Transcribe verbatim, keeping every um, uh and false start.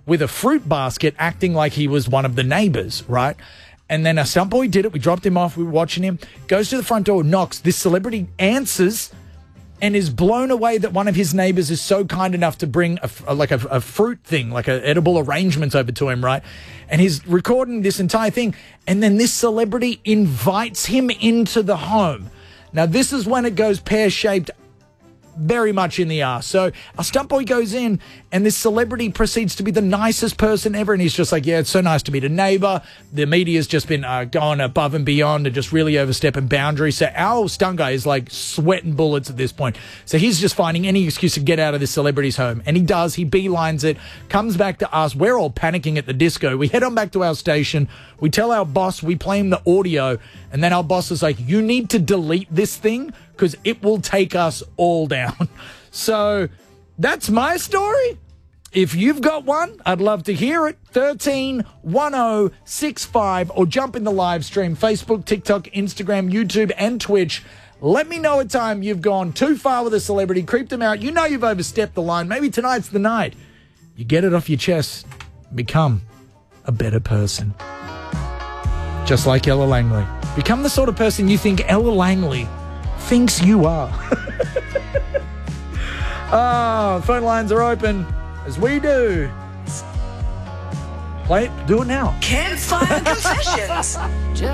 with a fruit basket acting like he was one of the neighbors, right? And then a stunt boy did it. We dropped him off. We were watching him. Goes to the front door, knocks. This celebrity answers and is blown away that one of his neighbors is so kind enough to bring a, a, like a, a fruit thing, like an edible arrangement over to him, right? And he's recording this entire thing. And then this celebrity invites him into the home. Now, this is when it goes pear-shaped very much in the arse. So a stunt boy goes in and this celebrity proceeds to be the nicest person ever. And he's just like, yeah, it's so nice to meet a neighbor. The media's just been uh, going above and beyond and just really overstepping boundaries. So our stunt guy is like sweating bullets at this point. So he's just finding any excuse to get out of this celebrity's home. And he does. He beelines it, comes back to us. We're all panicking at the disco. We head on back to our station. We tell our boss, we play him the audio. And then our boss is like, you need to delete this thing because it will take us all down. So that's my story. If you've got one, I'd love to hear it. thirteen one oh six five or jump in the live stream, Facebook, TikTok, Instagram, YouTube, and Twitch. Let me know a time you've gone too far with a celebrity, creeped them out. You know you've overstepped the line. Maybe tonight's the night. You get it off your chest, become a better person. Just like Ella Langley. Become the sort of person you think Ella Langley thinks you are. Oh, phone lines are open as we do. Play it, do it now. Campfire Confessions.